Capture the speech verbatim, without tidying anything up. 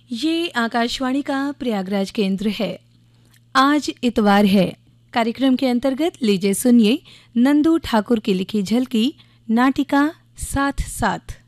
ये आकाशवाणी का प्रयागराज केंद्र है। आज इतवार है। कार्यक्रम के अंतर्गत लीजिए सुनिए नंदू ठाकुर की लिखी झलकी नाटिका साथ साथ।